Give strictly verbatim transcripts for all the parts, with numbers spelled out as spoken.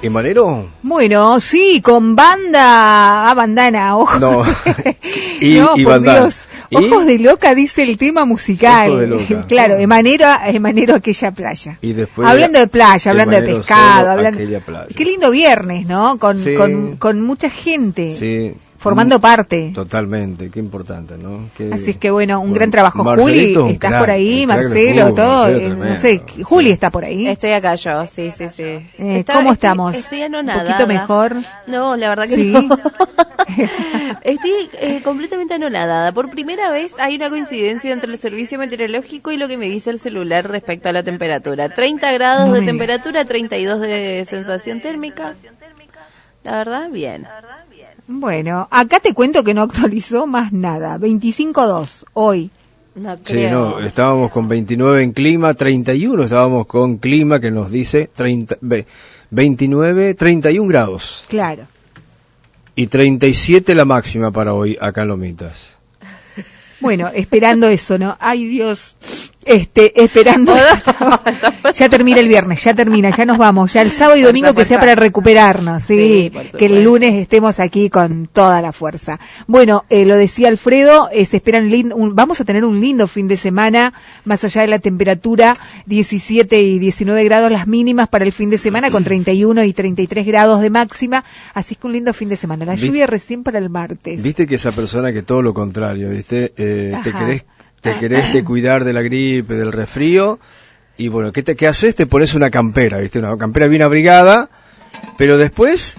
¿Emanero? Bueno, sí, con banda, ah, bandana, ojo. No, y, no, y por bandana. Dios. ¿Y? Ojos de loca dice el tema musical. Ojos de loca. Claro, emanero, emanero aquella playa. Y después hablando de playa, hablando de Emanero pescado, solo hablando. aquella playa. Qué lindo viernes, ¿no? Con, Sí. con, con mucha gente. Sí. Formando parte. Totalmente, qué importante, ¿no? Qué, Así es que bueno, un bueno, gran trabajo. Marcelito, Juli, un estás crack, por ahí, un crack de Marcelo, fútbol, todo. Marcelo eh, no tremendo, sé, Juli sí. está por ahí. Estoy acá yo, sí, sí, sí. Eh, Está- ¿Cómo estoy- estamos? Estoy ¿Un anonadada. poquito mejor? No, la verdad que Sí. no. Estoy eh, completamente anonadada. Por primera vez hay una coincidencia entre el servicio meteorológico y lo que me dice el celular respecto a la temperatura. treinta grados No de me temperatura, treinta y dos de sensación térmica. La verdad, bien. Bueno, acá te cuento que no actualizó más nada. veinticinco dos hoy. No Sí, creo. no, estábamos con veintinueve en clima, treinta y uno estábamos con clima que nos dice treinta, ve- veintinueve, treinta y uno grados. Claro. Y treinta y siete la máxima para hoy acá en Lomitas. Bueno, esperando eso, ¿no? Ay, Dios. Este, esperando eso. Ya termina el viernes, ya termina, ya nos vamos. Ya el sábado y domingo que sea para recuperarnos, sí, Sí, por que el supuesto. lunes estemos aquí con toda la fuerza. Bueno, eh, lo decía Alfredo, eh, se esperan lin- un, vamos a tener un lindo fin de semana, más allá de la temperatura, diecisiete y diecinueve grados las mínimas para el fin de semana, con treinta y uno y treinta y tres grados de máxima, así que un lindo fin de semana. La Vi- lluvia recién para el martes. Viste que esa persona que todo lo contrario, ¿viste? Eh, te Ajá. querés, te querés te cuidar de la gripe, del resfrío, y bueno, ¿qué, te, ¿qué haces? Te pones una campera, ¿viste? Una campera bien abrigada, pero después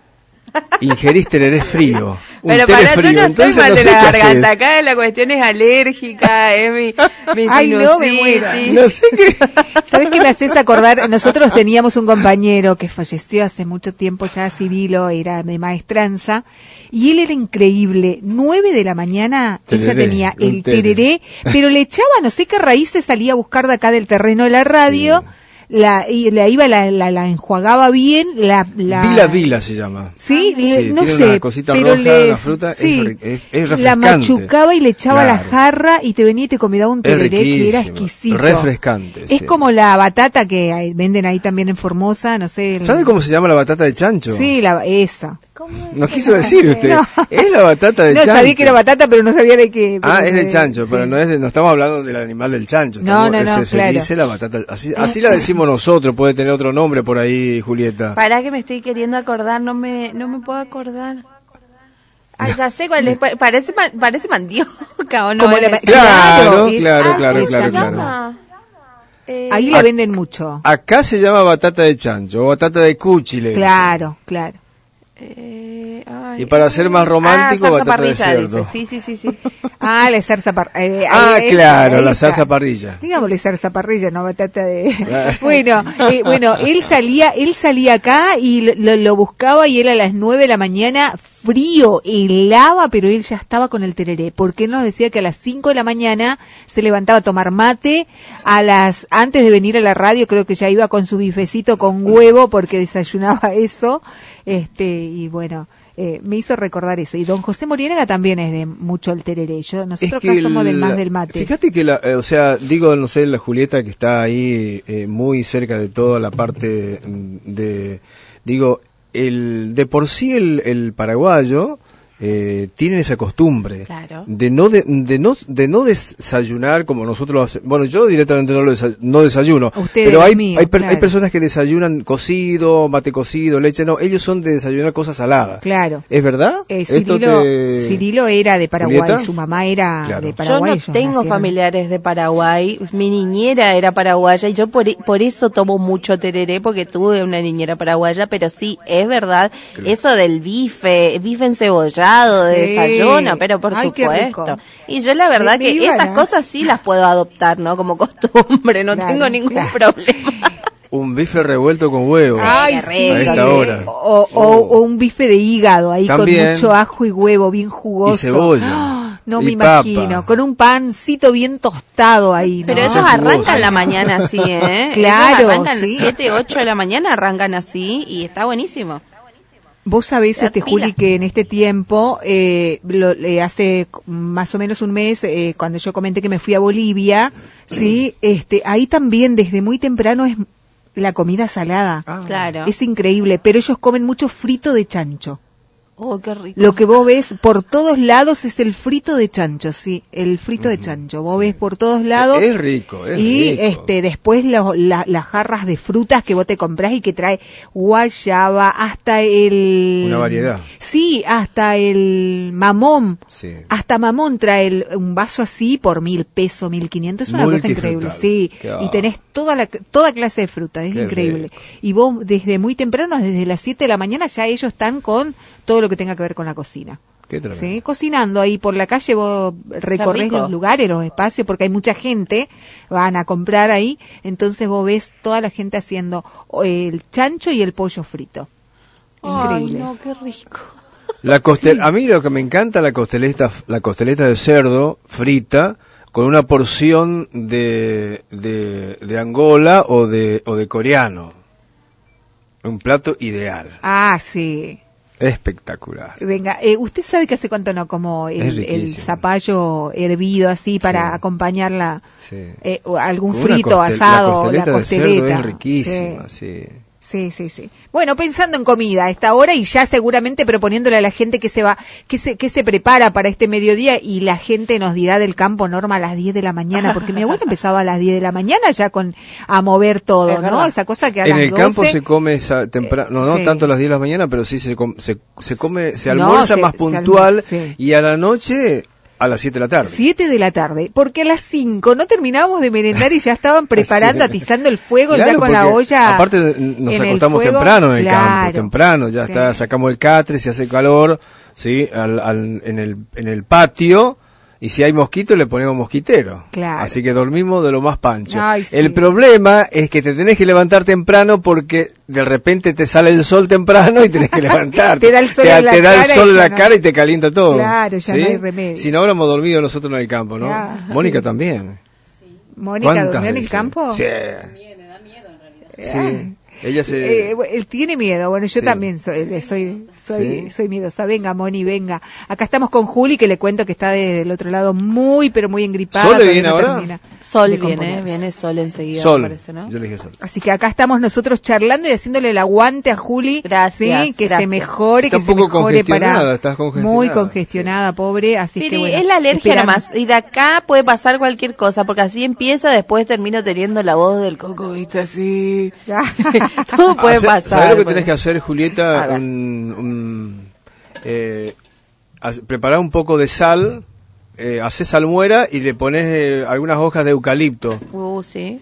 ingerís tereré frío. Un Pero teré para yo frío, no estoy entonces mal no de sé la qué garganta. haces. Acá la cuestión es alérgica, es mi, mi Ay, no, me sinusitis. muero. No sé qué. ¿Sabes qué me haces acordar? Nosotros teníamos un compañero que falleció hace mucho tiempo ya, Cirilo, era de maestranza, y él era increíble. Nueve de la mañana, él ya Tereré, tenía un el tereré. tereré, pero le echaba no sé qué raíces salía a buscar de acá del terreno de la radio, Sí. la, y la iba, la, la, la enjuagaba bien, la... la Vila Vila se llama. Sí, le- Sí, no tiene sé, una cosita pero roja, le, una fruta, es sí, ri- es- es la refrescante. machucaba y le echaba Claro. la jarra y te venía y te comía un Es tereré que era riquísimo, exquisito. refrescante, Es sí. como la batata que hay- venden ahí también en Formosa, no sé. el- ¿Sabe cómo se llama la batata de chancho? Sí, la, esa. No quiso decir usted. No. Es la batata de No, chancho. sabía que era batata, pero no sabía de qué. Ah, pero es de de- chancho, sí. pero no es de, no estamos hablando del animal del chancho. No, estamos- no, no, ese se claro. dice la batata. Así, así la decimos nosotros, puede tener otro nombre por ahí, Julieta. Para que me estoy queriendo acordar, no me, no me puedo acordar. Ay, ya sé cuál es, pa- parece, ma- parece mandioca, ¿o no? Como la Es- ma- Claro, es- claro, Ah, claro, ¿cómo claro, se claro. llama? Eh, Ahí la venden mucho. Acá se llama batata de chancho o batata de cuchi, le dicen. Claro, claro. eh, ay, Y para ser más romántico, ah, salsa batata de parrilla, cerdo. dice. Sí, sí, sí, sí. Ah, la salsa parrilla. Ah, claro, la salsa parrilla. Digámosle salsa parrilla, no batata de... bueno, eh, bueno, él salía, él salía acá y lo, lo- lo buscaba y él a las nueve de la mañana, frío, helaba, pero él ya estaba con el tereré, porque él nos decía que a las cinco de la mañana se levantaba a tomar mate, a las, antes de venir a la radio creo que ya iba con su bifecito con huevo porque desayunaba eso, este, y bueno... Eh, me hizo recordar eso. Y don José Moriénaga también es de mucho el tereré. Yo, nosotros acá somos del más del mate. Fíjate que, la, eh, o sea, digo, no sé, la Julieta que está ahí eh, muy cerca de toda la parte mm, de, digo, el de por sí el, el paraguayo eh, tiene esa costumbre Claro. de no de, de no de no desayunar como nosotros lo hacemos. Bueno, yo directamente no lo desa- no desayuno, Ustedes, pero hay mío, hay, per- claro. hay personas que desayunan cocido, mate cocido, leche, no, ellos son de desayunar cosas saladas. Claro. ¿Es verdad? Eh, Esto Cirilo, te- Cirilo era de Paraguay, ¿Julieta? su mamá era Claro. de Yo Paraguay. no ellos tengo nacieron- familiares de Paraguay, mi niñera era paraguaya y yo por, por eso tomo mucho tereré porque tuve una niñera paraguaya, pero sí, es verdad, eso del bife, bife encebollado de Sí. desayuno, pero por Ay, qué supuesto. rico. Y yo la verdad Me- me que iba esas la- cosas sí las puedo adoptar, ¿no? Como costumbre, no Claro, tengo ningún claro. problema. Un bife revuelto con huevo. Ay, Qué sí. a esta rico. hora. O, o, o un bife de hígado ahí También. con mucho ajo y huevo, bien jugoso. Y cebolla. ¡Ah! No Y me papa. imagino. Con un pancito bien tostado ahí, ¿no? Pero No, ellos ese es jugoso. arrancan la mañana así, ¿eh? Claro, Ellos arrancan sí. siete, ocho de la mañana, arrancan así y está buenísimo. Vos sabés, La este pila. Juli, que en este tiempo, eh, lo- eh, hace más o menos un mes, eh, cuando yo comenté que me fui a Bolivia, sí, este, ahí también desde muy temprano es la comida salada. Ah. Claro. Es increíble, pero ellos comen mucho frito de chancho. Oh, qué rico. Lo que vos ves por todos lados es el frito de chancho, sí, el frito de chancho. Vos ves por todos lados. Es rico, es y rico. este después lo- la- las jarras de frutas que vos te comprás y que trae guayaba, hasta el... Una variedad. Sí, hasta el mamón. Sí. Hasta mamón trae el- un vaso así por mil pesos, mil quinientos. Es una cosa increíble, Multifrutal. sí. Qué Y va. tenés toda la toda clase de fruta, es Qué increíble. rico. Y vos desde muy temprano, desde las siete de la mañana, ya ellos están con todo lo que tenga que ver con la cocina. Qué tremendo. ¿Sí? Cocinando ahí por la calle, vos recorres rico. los lugares, los espacios, porque hay mucha gente, van a comprar ahí, entonces vos ves toda la gente haciendo o el chancho y el pollo frito. Ay, Increíble. no, qué rico. La costel, a mí lo que me encanta la costeleta, la costeleta de cerdo frita con una porción de, de, de Angola o de, o de coreano. Un plato ideal. Ah, sí. Espectacular. Venga, eh, ¿usted sabe que hace cuánto no como Es el, riquísimo. el zapallo hervido así para Sí. acompañarla? Sí. Eh, o algún Con una frito, costel- asado, la costeleta, la de cerdo costeleta. es riquísima, sí. Sí, sí, sí. Bueno, pensando en comida a esta hora y ya seguramente proponiéndole a la gente que se va, que se, que se prepara para este mediodía y la gente nos dirá del campo, Norma, a las diez de la mañana, porque mi abuela empezaba a las diez de la mañana ya con, a mover todo, Es ¿no? verdad. Esa cosa que a En las el campo doce se come esa temprano, no, no sí. tanto a las diez de la mañana, pero sí se, com- se, se come, se No, almuerza se- más se puntual almuerza, sí. y a la noche a las siete de la tarde. siete de la tarde, porque a las cinco no terminábamos de merendar y ya estaban preparando, Sí. atizando el fuego Claro, ya con la porque olla. aparte nos en el acostamos fuego. temprano en el Claro. campo, temprano, ya Sí. está, sacamos el catre, se hace calor, sí, al, al- en el en el patio y si hay mosquitos le ponemos mosquitero. Claro. Así que dormimos de lo más pancho. Ay, sí. El problema es que te tenés que levantar temprano porque de repente te sale el sol temprano y tenés que levantarte. Te da el sol te, en la te da el cara sol y en ya la no- cara y te calienta todo. Claro, ya ¿sí? no hay remedio. Si no hubiéramos dormido nosotros en el campo, ¿no? Claro, Mónica sí. también. Mónica ¿Cuántas durmió en el veces? campo. Sí. Sí. Ella se... Eh, bueno, él tiene miedo, bueno, yo Sí. también soy, soy, soy, Sí. soy miedosa. Venga, Moni, venga. Acá estamos con Juli, que le cuento que está del otro lado muy, pero muy engripada. ¿Sol le todavía viene no ahora? termina Sol de viene, componerse. viene sol enseguida, Sol. me parece, ¿no? Yo le dije sol. Así que acá estamos nosotros charlando y haciéndole el aguante a Juli. Gracias, Sí, que gracias. se mejore, Está que un se poco mejore para... congestionada, estás congestionada. Muy congestionada, pobre, así Pero que bueno. es la alergia esperamos- nomás, y de acá puede pasar cualquier cosa, porque así empieza, después termino teniendo la voz del coco, ¿viste? Así. Todo puede Hace- pasar. ¿Sabes lo que pues. tenés que hacer, Julieta? A ver. Un, un, eh, hace- preparar un poco de sal, eh, haces salmuera y le pones eh, algunas hojas de eucalipto. Uh, sí.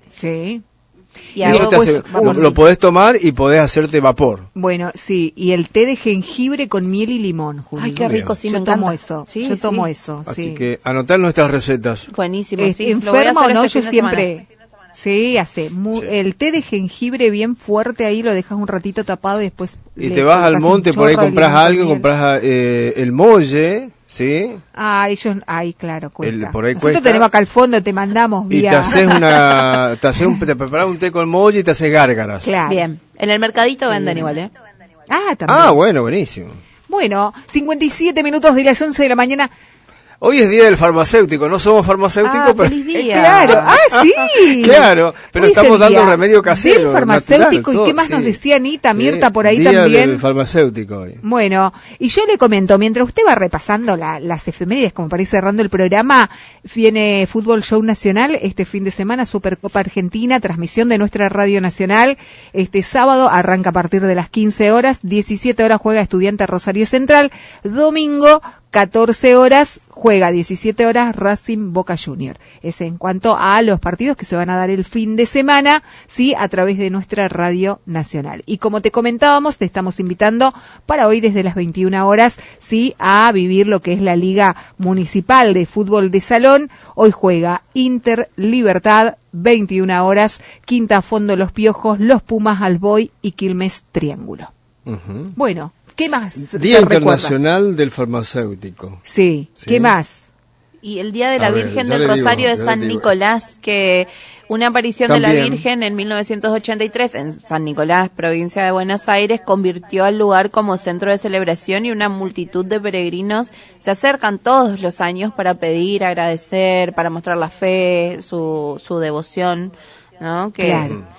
Sí. Y Y eso hago, te hace- pues, lo, vamos. lo podés tomar y podés hacerte vapor. Bueno, sí, y el té de jengibre con miel y limón, Juli. Ay, qué rico, sí, yo me tomo encanta. eso, Sí, yo sí. tomo eso, Así sí. que anotar nuestras recetas. Buenísimo, Es- sí. Lo voy a enferma hacer o no, este yo fin de semana. siempre... Sí, hace mu- Sí. el té de jengibre bien fuerte ahí, lo dejas un ratito tapado y después... Y le te vas al colocas un monte, por ahí chorro de compras limón con algo, miel. compras eh, el molle, ¿sí? Ah, ellos... Ay, claro, cuesta. El- por ahí Nosotros cuesta. tenemos acá al fondo, te mandamos Y vía... te haces una, te haces un, te preparas un té con molle y te haces gárgaras. Claro. Bien. En el mercadito venden igual, ¿eh? Ah, también. Ah, bueno, buenísimo. Bueno, cincuenta y siete minutos de las once de la mañana. Hoy es día del farmacéutico, no somos farmacéuticos, Ah, pero... feliz Eh, día. claro, ah, sí. Claro, pero Hoy es estamos el dando día remedio casero, del farmacéutico. natural, ¿Y qué todo, más nos sí. decía Anita, Sí, Mirta, por ahí día también? del farmacéutico hoy. Bueno, y yo le comento, mientras usted va repasando la- las efemérides, como para ir cerrando el programa, viene Fútbol Show Nacional este fin de semana, Supercopa Argentina, transmisión de nuestra Radio Nacional. Este sábado arranca a partir de las quince horas, diecisiete horas juega Estudiante Rosario Central, domingo catorce horas juega, diecisiete horas Racing Boca Junior. Es en cuanto a los partidos que se van a dar el fin de semana, sí, a través de nuestra Radio Nacional. Y como te comentábamos, te estamos invitando para hoy desde las veintiuna horas, sí, a vivir lo que es la Liga Municipal de Fútbol de Salón. Hoy juega Inter Libertad, veintiuna horas, Quinta Fondo Los Piojos, Los Pumas Alboy y Quilmes Triángulo. Ujú. Bueno, ¿qué más? se Día recuerda? Internacional del Farmacéutico. Sí, Sí. ¿qué más? Y el Día de la A ver, Virgen yo del le digo, Rosario de yo le San digo. Nicolás, que una aparición de la También. Virgen en mil novecientos ochenta y tres en San Nicolás, provincia de Buenos Aires, convirtió al lugar como centro de celebración y una multitud de peregrinos se acercan todos los años para pedir, agradecer, para mostrar la fe, su, su devoción, ¿no? Que Claro.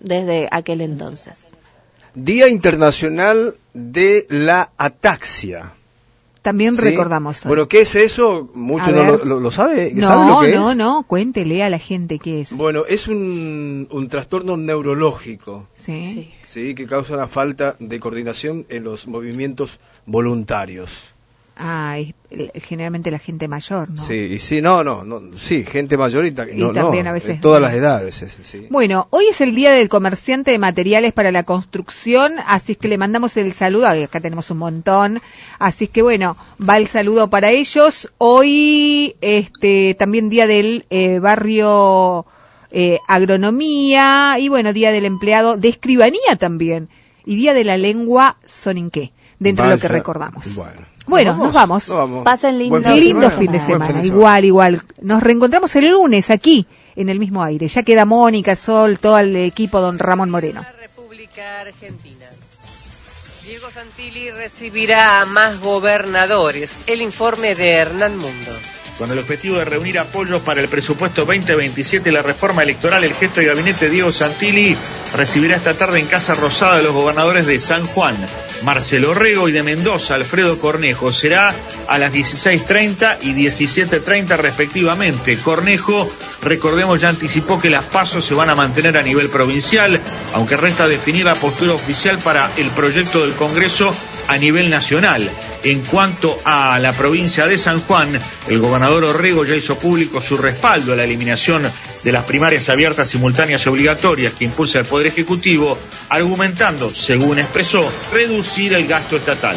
desde aquel entonces. Día Internacional de la Ataxia. También ¿Sí? recordamos hoy. Bueno, ¿qué es eso? Mucho no lo, lo, lo sabe. No, ¿Sabe lo que no, es? no, cuéntele a la gente qué es. Bueno, es un, un trastorno neurológico. Sí. Sí. Sí, que causa una falta de coordinación en los movimientos voluntarios. Ah, es, generalmente la gente mayor, ¿no? Sí, y sí, no, no, no, sí, gente mayor y, ta- Y no, también no, a veces de todas no. las edades, ese, sí. Bueno, hoy es el día del comerciante de materiales para la construcción, así es que le mandamos el saludo, acá tenemos un montón, así es que bueno, va el saludo para ellos. Hoy, este, también día del eh, barrio eh, agronomía, y bueno, día del empleado de escribanía también, y día de la lengua soninqué, dentro de lo que Balsa- recordamos. Bueno, Bueno, nos vamos. nos vamos. Pasen lindo- Buen fin de Lindo semana. fin de Buen semana, fin de igual, igual. Nos reencontramos el lunes aquí, en el mismo aire. Ya queda Mónica, Sol, todo el equipo, don Ramón Moreno. La República Argentina. Diego Santilli recibirá a más gobernadores. El informe de Hernán Mundo. Con el objetivo de reunir apoyos para el presupuesto veinte veintisiete y la reforma electoral, el jefe de gabinete Diego Santilli recibirá esta tarde en Casa Rosada a los gobernadores de San Juan, Marcelo Rego, y de Mendoza, Alfredo Cornejo. Será a las dieciséis treinta y diecisiete treinta respectivamente. Cornejo, recordemos, ya anticipó que las pasos se van a mantener a nivel provincial, aunque resta definir la postura oficial para el proyecto del Congreso a nivel nacional. En cuanto a la provincia de San Juan, el gobernador Orrego ya hizo público su respaldo a la eliminación de las primarias abiertas, simultáneas y obligatorias que impulsa el Poder Ejecutivo, argumentando, según expresó, reducir el gasto estatal.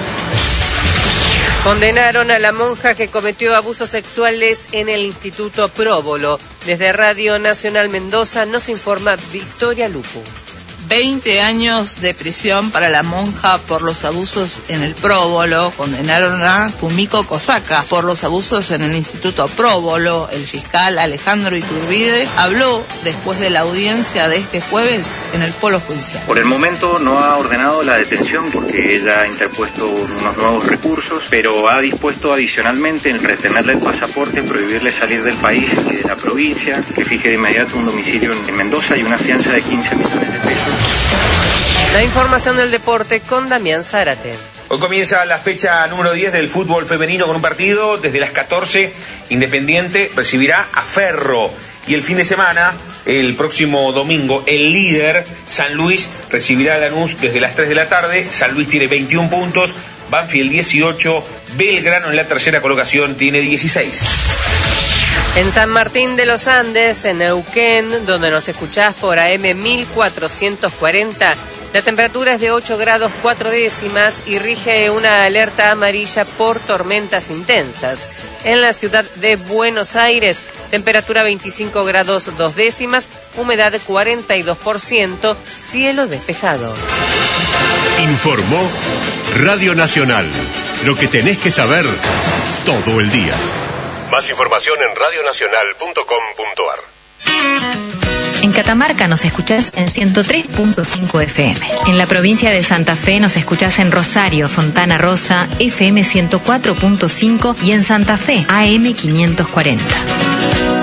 Condenaron a la monja que cometió abusos sexuales en el Instituto Próbolo. Desde Radio Nacional Mendoza nos informa Victoria Lupu. veinte años de prisión para la monja por los abusos en el Próbolo. Condenaron a Kumiko Kosaka por los abusos en el Instituto Próbolo. El fiscal Alejandro Iturbide habló después de la audiencia de este jueves en el Polo Judicial. Por el momento no ha ordenado la detención porque ella ha interpuesto unos nuevos recursos, pero ha dispuesto adicionalmente en retenerle el pasaporte, prohibirle salir del país y de la provincia, que fije de inmediato un domicilio en Mendoza y una fianza de quince millones de pesos. La información del deporte con Damián Zárate. Hoy comienza la fecha número diez del fútbol femenino con un partido desde las catorce. Independiente recibirá a Ferro. Y el fin de semana, el próximo domingo, el líder, San Luis, recibirá a Lanús desde las tres de la tarde. San Luis tiene veintiún puntos, Banfield dieciocho, Belgrano en la tercera colocación tiene dieciséis. En San Martín de los Andes, en Neuquén, donde nos escuchás por A M mil cuatrocientos cuarenta, la temperatura es de ocho grados cuatro décimas y rige una alerta amarilla por tormentas intensas. En la ciudad de Buenos Aires, temperatura veinticinco grados dos décimas, humedad cuarenta y dos por ciento, cielo despejado. Informó Radio Nacional. Lo que tenés que saber todo el día. Más información en radio nacional punto com punto a r. En Catamarca nos escuchás en ciento tres punto cinco F M. En la provincia de Santa Fe nos escuchás en Rosario, Fontana Rosa, F M ciento cuatro punto cinco y en Santa Fe, A M quinientos cuarenta.